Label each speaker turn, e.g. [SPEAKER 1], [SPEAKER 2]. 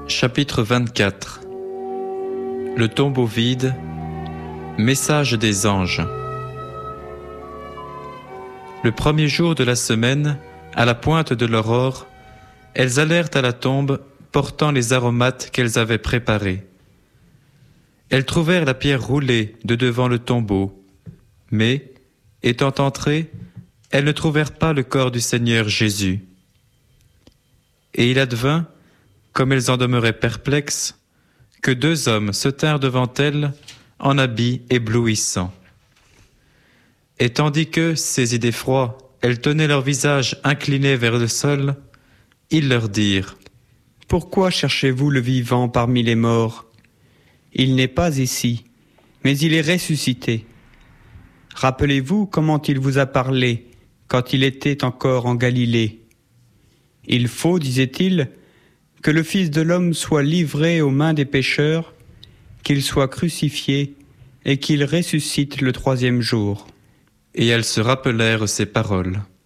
[SPEAKER 1] Chapitre 24. Le tombeau vide. Message des anges. Le premier jour de la semaine, à la pointe de l'aurore, elles allèrent à la tombe, portant les aromates qu'elles avaient préparés. Elles trouvèrent la pierre roulée de devant le tombeau, mais, étant entrées, elles ne trouvèrent pas le corps du Seigneur Jésus. Et il advint, comme elles en demeuraient perplexes, que deux hommes se tinrent devant elles en habits éblouissants. Et tandis que, saisies d'effroi, elles tenaient leur visage incliné vers le sol, ils leur dirent :
[SPEAKER 2] « Pourquoi cherchez-vous le vivant parmi les morts ? Il n'est pas ici, mais il est ressuscité. Rappelez-vous comment il vous a parlé quand il était encore en Galilée. Il faut, disait-il, que le Fils de l'homme soit livré aux mains des pécheurs, qu'il soit crucifié et qu'il ressuscite le troisième jour. »
[SPEAKER 1] Et elles se rappelèrent ces paroles.